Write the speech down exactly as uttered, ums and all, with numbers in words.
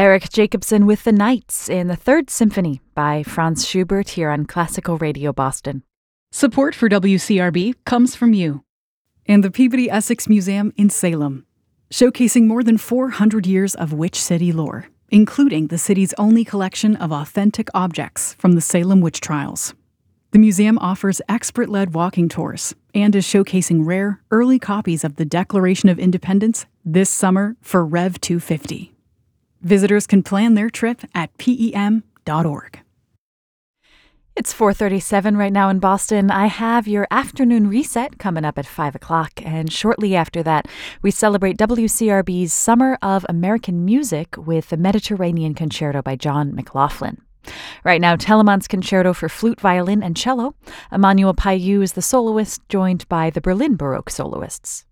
Eric Jacobson with The Knights in the Third Symphony by Franz Schubert here on Classical Radio Boston. Support for W C R B comes from you and the Peabody Essex Museum in Salem, showcasing more than four hundred years of Witch City lore, including the city's only collection of authentic objects from the Salem witch trials. The museum offers expert-led walking tours and is showcasing rare, early copies of the Declaration of Independence this summer for Rev two fifty. Visitors can plan their trip at P E M dot org. It's four thirty-seven right now in Boston. I have your afternoon reset coming up at five o'clock, and shortly after that, we celebrate W C R B's Summer of American Music with the Mediterranean Concerto by John McLaughlin. Right now, Telemann's Concerto for flute, violin, and cello. Emmanuel Payou is the soloist, joined by the Berlin Baroque soloists.